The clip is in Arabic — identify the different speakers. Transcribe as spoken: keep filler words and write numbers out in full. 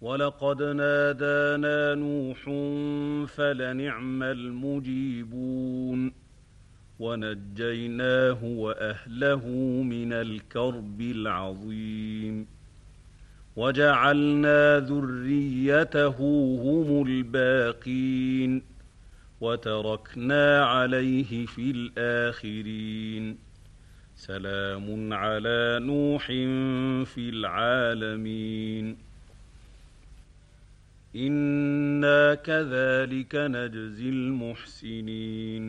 Speaker 1: وَلَقَدْ نَادَانَا نُوحٌ فَلَنِعْمَ الْمُجِيبُونَ وَنَجَّيْنَاهُ وَأَهْلَهُ مِنَ الْكَرْبِ الْعَظِيمِ وَجَعَلْنَا ذُرِّيَّتَهُ هُمُ الْبَاقِينَ وَتَرَكْنَا عَلَيْهِ فِي الْآخِرِينَ سَلَامٌ عَلَىٰ نُوحٍ فِي الْعَالَمِينَ إِنَّا كَذَٰلِكَ نَجْزِي الْمُحْسِنِينَ